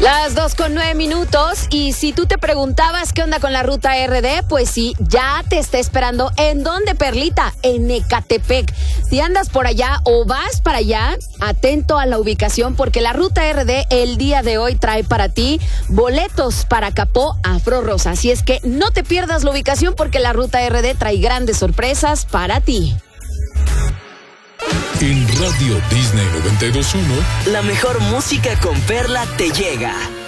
Las 2:09 y si tú te preguntabas qué onda con la ruta RD, pues sí, ya te está esperando. ¿En dónde, Perlita? En Ecatepec. Si andas por allá o vas para allá, atento a la ubicación porque la ruta RD el día de hoy trae para ti boletos para Capó Afro Rosa. Así es que no te pierdas la ubicación porque la ruta RD trae grandes sorpresas para ti. En Radio Disney 92.1, la mejor música con Perla te llega.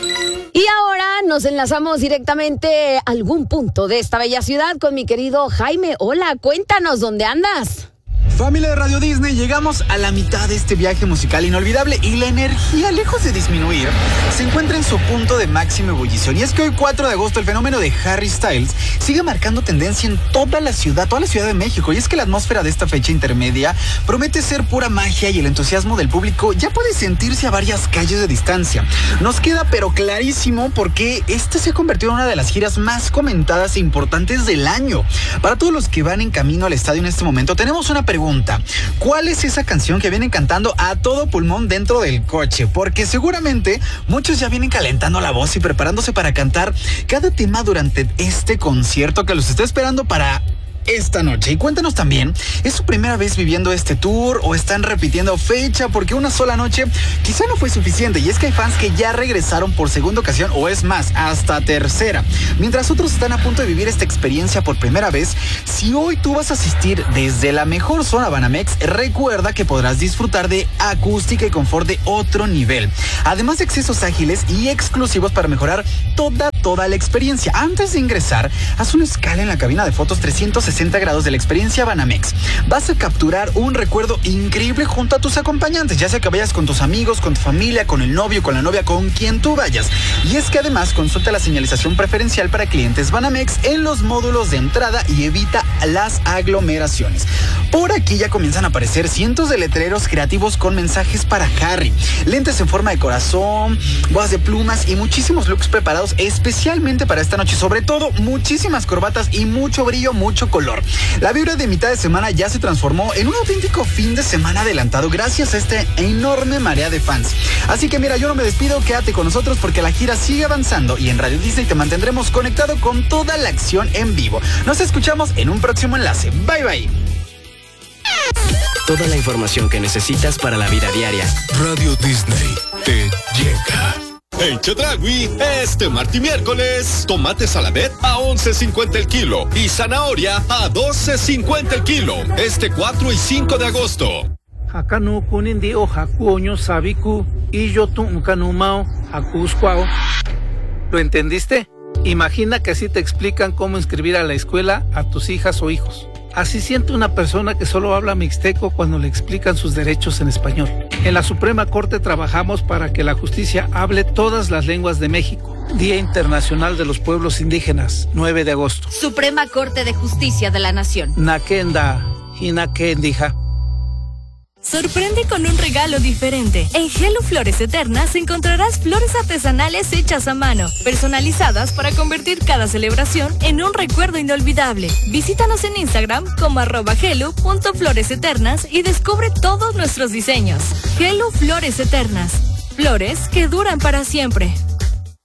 Y ahora nos enlazamos directamente a algún punto de esta bella ciudad con mi querido Jaime. Hola, cuéntanos, ¿dónde andas? Familia de Radio Disney, llegamos a la mitad de este viaje musical inolvidable y la energía, lejos de disminuir, se encuentra en su punto de máxima ebullición. Y es que hoy, 4 de agosto, el fenómeno de Harry Styles sigue marcando tendencia en toda la Ciudad de México. Y es que la atmósfera de esta fecha intermedia promete ser pura magia y el entusiasmo del público ya puede sentirse a varias calles de distancia. Nos queda pero clarísimo porque este se ha convertido en una de las giras más comentadas e importantes del año. Para todos los que van en camino al estadio en este momento, tenemos una pregunta. ¿Cuál es esa canción que vienen cantando a todo pulmón dentro del coche? Porque seguramente muchos ya vienen calentando la voz y preparándose para cantar cada tema durante este concierto que los está esperando para esta noche. Y cuéntanos también, ¿es su primera vez viviendo este tour o están repitiendo fecha? Porque una sola noche quizá no fue suficiente y es que hay fans que ya regresaron por segunda ocasión o es más, hasta tercera. Mientras otros están a punto de vivir esta experiencia por primera vez, si hoy tú vas a asistir desde la mejor zona Banamex, recuerda que podrás disfrutar de acústica y confort de otro nivel. Además de accesos ágiles y exclusivos para mejorar toda la experiencia. Antes de ingresar, haz una escala en la cabina de fotos 360 grados de la experiencia Banamex. Vas a capturar un recuerdo increíble junto a tus acompañantes, ya sea que vayas con tus amigos, con tu familia, con el novio, con la novia, con quien tú vayas. Y es que además consulta la señalización preferencial para clientes Banamex en los módulos de entrada y evita las aglomeraciones. Por aquí ya comienzan a aparecer cientos de letreros creativos con mensajes para Harry, lentes en forma de corazón, boas de plumas y muchísimos looks preparados especialmente para esta noche. Sobre todo, muchísimas corbatas y mucho brillo, mucho color. La vibra de mitad de semana ya se transformó en un auténtico fin de semana adelantado gracias a esta enorme marea de fans. Así que mira, yo no me despido, quédate con nosotros porque la gira sigue avanzando y en Radio Disney te mantendremos conectado con toda la acción en vivo. Nos escuchamos en un próximo enlace. Bye bye. Toda la información que necesitas para la vida diaria. Radio Disney te llega. En Chedraui, este martes y miércoles, tomate saladet a 11.50 el kilo y zanahoria a 12.50 el kilo. Este 4 y 5 de agosto. Hakanu kunindi o hakuoño sabiku y yo tunkanumao hakuskwao. ¿Lo entendiste? Imagina que así te explican cómo inscribir a la escuela a tus hijas o hijos. Así siente una persona que solo habla mixteco cuando le explican sus derechos en español. En la Suprema Corte trabajamos para que la justicia hable todas las lenguas de México. Día Internacional de los Pueblos Indígenas, 9 de agosto. Suprema Corte de Justicia de la Nación. Nakenda, Hinakendija. Sorprende con un regalo diferente. En Hello Flores Eternas encontrarás flores artesanales hechas a mano, personalizadas para convertir cada celebración en un recuerdo inolvidable. Visítanos en Instagram como @hello.floreseternas y descubre todos nuestros diseños. Hello Flores Eternas. Flores que duran para siempre.